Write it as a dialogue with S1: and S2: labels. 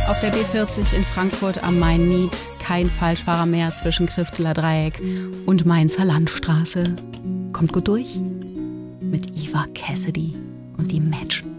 S1: Auf der B40 in Frankfurt am Main-Nied kein Falschfahrer mehr zwischen Krifteler Dreieck und Mainzer Landstraße. Kommt gut durch mit Eva Cassidy und die Match.